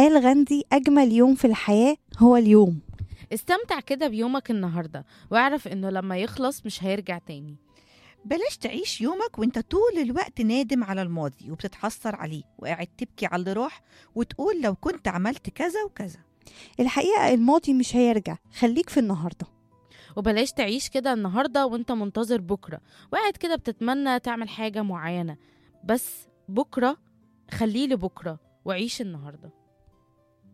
قال غاندي: أجمل يوم في الحياة هو اليوم. استمتع كده بيومك النهاردة، واعرف انه لما يخلص مش هيرجع تاني. بلاش تعيش يومك وانت طول الوقت نادم على الماضي وبتتحسر عليه وقاعد تبكي على اللي راح وتقول لو كنت عملت كذا وكذا. الحقيقة الماضي مش هيرجع، خليك في النهاردة. وبلاش تعيش كده النهاردة وانت منتظر بكرة، وقاعد كده بتتمنى تعمل حاجة معينة، بس بكرة خليه لبكرة وعيش النهاردة.